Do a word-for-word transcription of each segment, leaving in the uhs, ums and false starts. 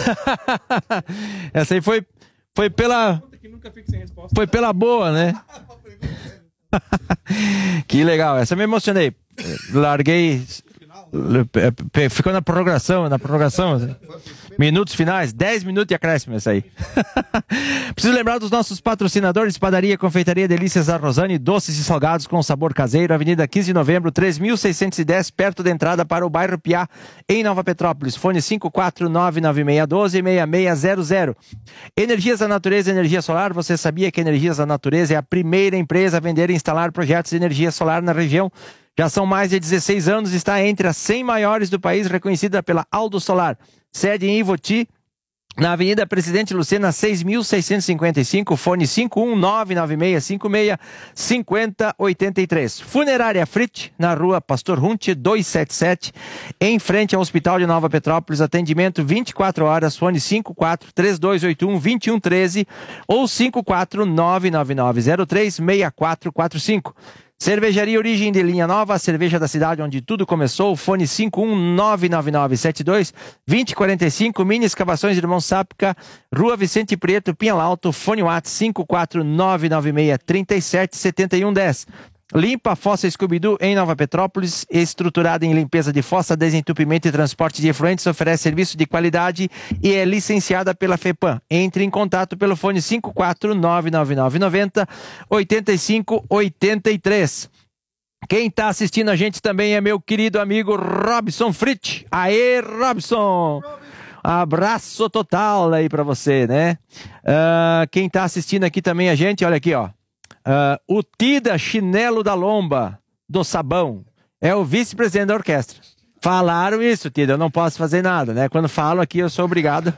Essa aí foi, foi pela... Foi pela boa, né? Que legal, essa me emocionei. Larguei... Ficou na prorrogação, na prorrogação. Minutos finais, dez minutos de acréscimo essa aí. Preciso lembrar dos nossos patrocinadores: Padaria, Confeitaria Delícias da Rosane, doces e salgados com sabor caseiro, Avenida quinze de Novembro, três mil seiscentos e dez, perto da entrada para o bairro Piá, em Nova Petrópolis. Fone cinco quatro nove nove seis um dois, seis seis zero zero. Energias da Natureza, energia solar. Você sabia que Energias da Natureza é a primeira empresa a vender e instalar projetos de energia solar na região? Já são mais de dezesseis anos, está entre as cem maiores do país, reconhecida pela Aldo Solar. Sede em Ivoti, na Avenida Presidente Lucena, seis mil seiscentos e cinquenta e cinco, fone cinco um nove nove seis cinco seis cinco zero oito três. Funerária Frit, na rua Pastor Runte, duzentos e setenta e sete, em frente ao Hospital de Nova Petrópolis, atendimento vinte e quatro horas, fone cinco quatro três dois oito um dois um um três ou cinco quatro nove nove nove zero três seis quatro quatro cinco. Cervejaria Origem de Linha Nova, a cerveja da cidade onde tudo começou. Fone cinco um nove nove nove sete dois dois zero quatro cinco. Mini Escavações Irmão Sápica, Rua Vicente Preto, Pinhalto. Fone WhatsApp cinco quatro nove nove seis três sete sete um um zero. Limpa a Fossa Scooby-Doo em Nova Petrópolis, estruturada em limpeza de fossa, desentupimento e transporte de efluentes, oferece serviço de qualidade e é licenciada pela FEPAM. Entre em contato pelo fone cinco quatro nove nove nove nove zero oito cinco oito três. Quem está assistindo a gente também é meu querido amigo Robson Fritz. Aê, Robson! Abraço total aí para você, né? Uh, quem está assistindo aqui também a gente, olha aqui, ó. Uh, o Tida Chinelo da Lomba, do Sabão, é o vice-presidente da orquestra. Falaram isso, Tida, eu não posso fazer nada, né? Quando falo aqui, eu sou obrigado.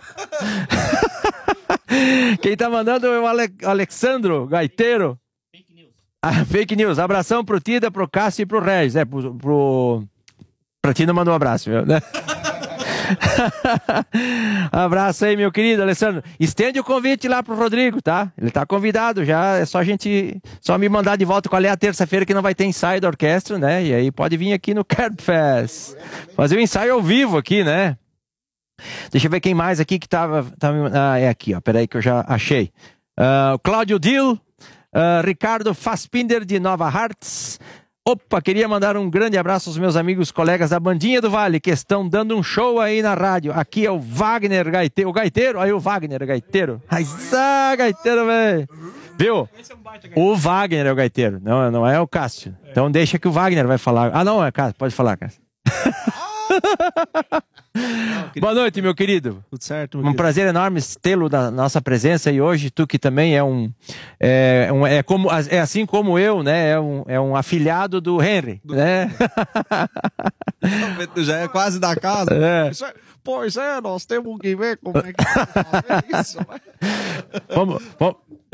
Quem tá mandando é o Ale Alexandro Gaiteiro. Fake news. Ah, fake news. Abração pro Tida, pro Cássio e pro Regis. É, pro... pro... Pra ti não mandou um abraço, viu, né? Abraço aí, meu querido Alessandro. Estende o convite lá pro Rodrigo, tá? Ele tá convidado já. É só a gente só me mandar de volta qual é a terça-feira que não vai ter ensaio da orquestra, né? E aí pode vir aqui no Cardfest fazer o um ensaio ao vivo aqui, né? Deixa eu ver quem mais aqui que tava, tava... Ah, é aqui, ó. Peraí que eu já achei. Uh, Cláudio Dill, uh, Ricardo Fassbinder de Nova Hartz. Opa, queria mandar um grande abraço aos meus amigos, colegas da Bandinha do Vale, que estão dando um show aí na rádio. Aqui é o Wagner Gaiteiro. O Gaiteiro? Aí o Wagner Gaiteiro. Aizá, Gaiteiro, velho. Viu? O Wagner é o Gaiteiro, não, não é o Cássio. Então deixa que o Wagner vai falar. Ah, não, é Cássio. Pode falar, Cássio. Boa noite, meu querido. Tudo certo, meu Um querido. prazer enorme tê-lo na nossa presença e hoje tu que também é um é, um, é como é assim como eu, né? É um, é um afilhado do Henry, do né? Já é quase da casa. É. Isso é, pois é, nós temos que ver como é que é isso. Vamos, vamos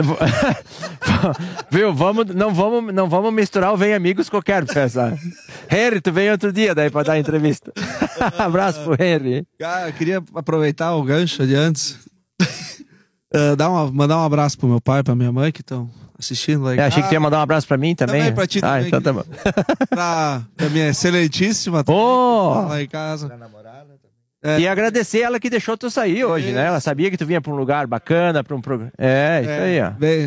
viu? Vamos, não vamos, não vamos misturar o Vem Amigos com o Quero Festa. Henry, tu vem outro dia daí para dar entrevista. Abraço pro Henry. Cara, eu queria aproveitar o gancho de antes. uh, dar uma, mandar um abraço pro meu pai, pra minha mãe que estão assistindo lá. É, achei que tu ia mandar um abraço pra mim também. Também pra ti ah, também. então tá bom. Pra, pra minha excelentíssima também, oh! lá em casa. É. E agradecer ela que deixou tu sair hoje, né? Ela sabia que tu vinha pra um lugar bacana, pra um programa. É, isso é, aí, ó. Bem,